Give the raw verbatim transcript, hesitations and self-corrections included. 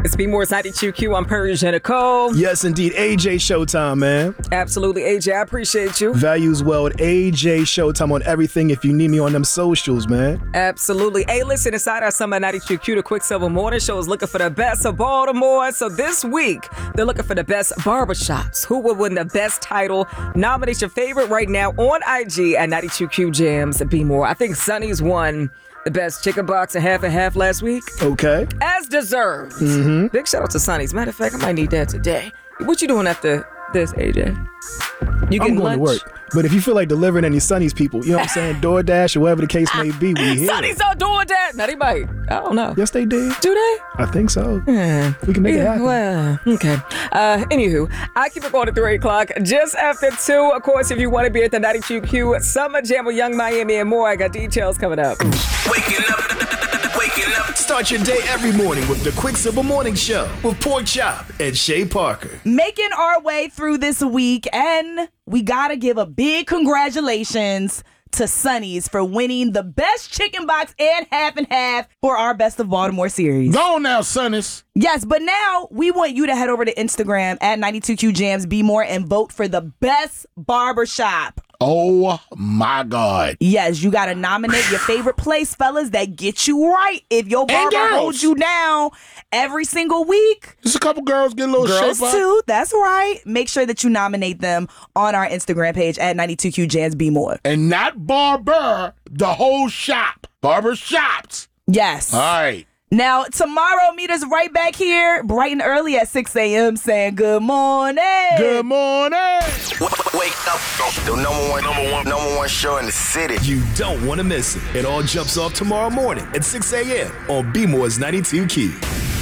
It's B Moore's ninety-two Q. I'm Persia Nicole. Yes, indeed. A J Showtime, man. Absolutely, A J. I appreciate you. Values well at A J Showtime on everything if you need me on them socials, man. Absolutely. Hey, listen, inside our Summer ninety-two Q, the Quicksilver Morning Show is looking for the best of Baltimore. So this week, they're looking for the best barbershops. Who will win the best title? Nominate your favorite right now on I G at ninety-two Q Jams. B More. I think Sonny's won the best chicken box and half and half last week. Okay. As deserved. Mm-hmm. Big shout out to Sonny's. Matter of fact, I might need that today. What you doing after this, A J? You I'm getting going lunch? to work. But if you feel like delivering any Sonny's people, you know what I'm saying? DoorDash or whatever the case may be, we here. Sonny's on DoorDash. Now they might. I don't know. Yes, they did. Do they? I think so. Yeah. We can make it Yeah, happen. well, okay. Uh, anywho, I keep it going at three o'clock. Just after two, of course, if you want to be at the ninety-two Q Summer Jam with Young Miami and more, I got details coming up. Waking up, waking up. Start your day every morning with the Quicksilver Morning Show with Pork Chop and Shay Parker. Making our way through this week, and we gotta give a big congratulations to Sonny's for winning the best chicken box and half and half for our Best of Baltimore series. Go on now, Sonny's. Yes, but now we want you to head over to Instagram at ninety-two Q Jams Be More and vote for the best barbershop. Oh my God. Yes, you got to nominate your favorite place, fellas, that get you right. If your barber girls. holds you down every single week. Just a couple girls get a little Girls shape up. too, that's right. Make sure that you nominate them on our Instagram page at ninety-two Q Jams Be More. And not barber, the whole shop. Barber shops. Yes. All right. Now, tomorrow, meet us right back here, bright and early at six a.m. saying good morning. Good morning. Wake up. The number one, number one, number one show in the city. You don't want to miss it. It all jumps off tomorrow morning at six a.m. on B Moore's ninety-two Q.